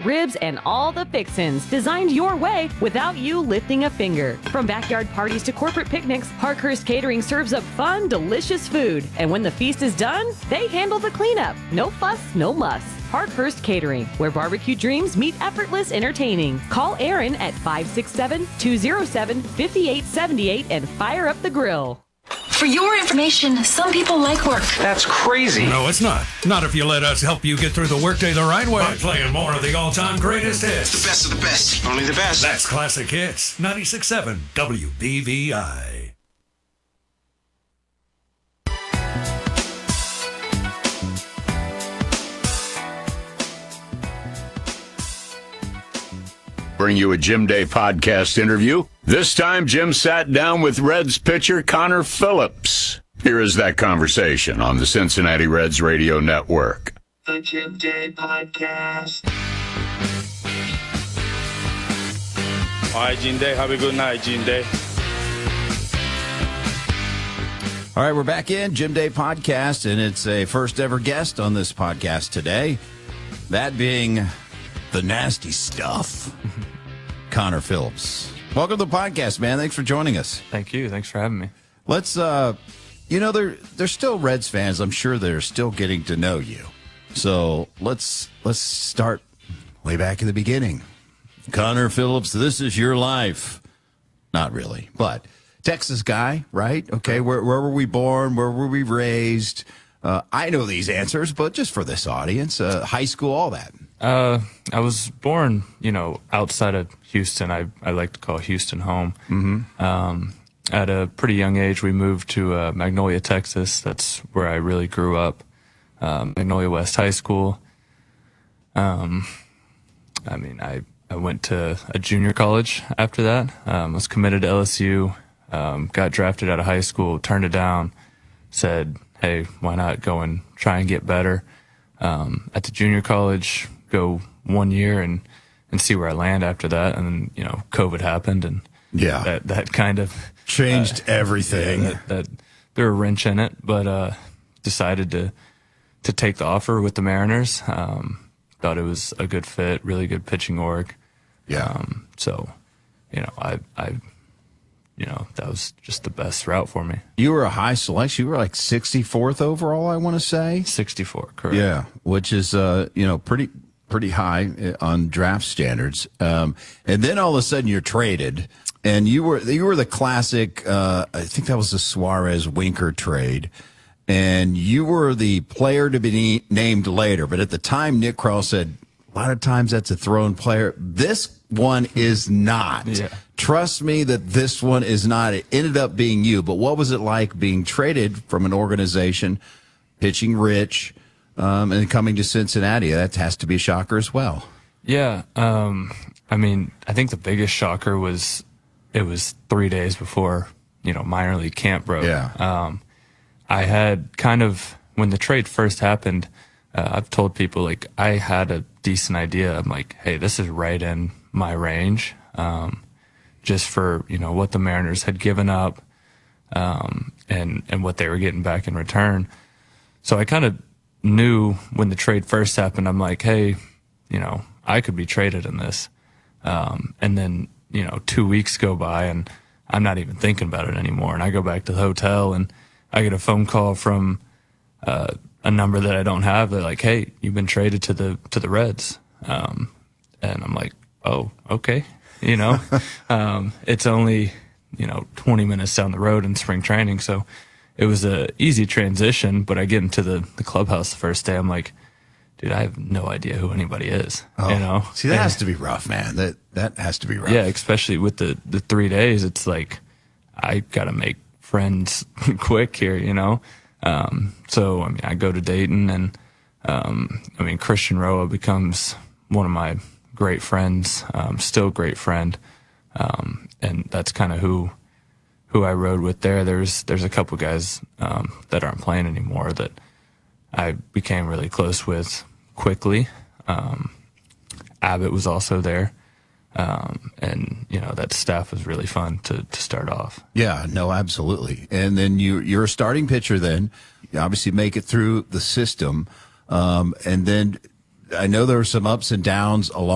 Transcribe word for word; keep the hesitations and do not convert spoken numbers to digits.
ribs, and all the fixins designed your way without you lifting a finger. From backyard parties to corporate picnics, Parkhurst Catering serves up fun, delicious food. And when the feast is done, they handle the cleanup. No fuss, no muss. Parkhurst Catering, where barbecue dreams meet effortless entertaining. Call Aaron at five six seven, two oh seven, five eight seven eight and fire up the grill. For your information, some people like work. That's crazy. No, it's not. Not if you let us help you get through the workday the right way by playing more of the all-time greatest hits. The best of the best. Only the best. That's Classic Hits, ninety-six point seven W B V I. Bring you a Jim Day podcast interview. This time, Jim sat down with Reds pitcher Connor Phillips. Here is that conversation on the Cincinnati Reds Radio Network. The Jim Day Podcast. All right, Jim Day. Have a good night, Jim Day. All right, we're back in Jim Day Podcast, and it's a first ever guest on this podcast today. That being the nasty stuff, Connor Phillips. Welcome to the podcast, man. Thanks for joining us. Thank you. Thanks for having me. Let's, uh, you know, there there's still Reds fans. I'm sure they're still getting to know you. So let's let's start way back in the beginning. Connor Phillips, this is your life. Not really, but Texas guy, right? Okay, where where were we born? Where were we raised? Uh, I know these answers, but just for this audience, uh, high school, all that. Uh, I was born, you know, outside of Houston. I, I like to call Houston home. Mm-hmm. Um, at a pretty young age, we moved to uh, Magnolia, Texas. That's where I really grew up. Um, Magnolia West High School. Um, I mean, I, I went to a junior college after that. Um, was committed to L S U. Um, got drafted out of high school, turned it down, said, hey, why not go and try and get better? Um, at the junior college, go one year and, and see where I land after that. And then, you know, COVID happened and yeah, that, that kind of changed uh, everything. Yeah, that, that threw a wrench in it, but, uh, decided to, to take the offer with the Mariners. Um, thought it was a good fit, really good pitching org. Yeah. Um, so, you know, I, I, you know, that was just the best route for me. You were a high selection. You were like sixty-fourth overall, I want to say. sixty-four, correct. Yeah, which is, uh, you know, pretty pretty high on draft standards. Um, and then all of a sudden you're traded, and you were you were the classic, uh, I think that was the Suarez-Winker trade, and you were the player to be named later. But at the time, Nick Krall said, a lot of times that's a thrown player. This one is not. Yeah. Trust me that this one is not. It ended up being you. But what was it like being traded from an organization, pitching rich, um, and coming to Cincinnati? That has to be a shocker as well. Yeah. Um, I mean, I think the biggest shocker was it was three days before, you know, minor league camp broke. Yeah. Um, I had kind of, when the trade first happened, uh, I've told people, like, I had a decent idea. I'm like, hey, this is right in my range. Um, just for, you know, what the Mariners had given up, um, and, and what they were getting back in return. So I kind of knew when the trade first happened, I'm like, hey, you know, I could be traded in this. Um, and then, you know, two weeks go by and I'm not even thinking about it anymore. And I go back to the hotel and I get a phone call from, uh, a number that I don't have. They're like, hey, you've been traded to the, to the Reds. Um, and I'm like, oh, okay. You know, um, it's only, you know, twenty minutes down the road in spring training. So it was a easy transition, but I get into the, the clubhouse the first day. I'm like, dude, I have no idea who anybody is, oh, you know? See, that and, has to be rough, man. That, that has to be rough. Yeah. Especially with the, the three days, it's like, I got to make friends quick here, you know? Um, so, I mean, I go to Dayton and, um, I mean, Christian Roa becomes one of my great friends, um, still great friend. Um, and that's kind of who, who I rode with there. There's, there's a couple guys, um, that aren't playing anymore that I became really close with quickly. Um, Abbott was also there. Um, and you know, that staff was really fun to, to start off. Yeah, no, absolutely. And then you, you're a starting pitcher then. You obviously make it through the system. Um, and then I know there were some ups and downs along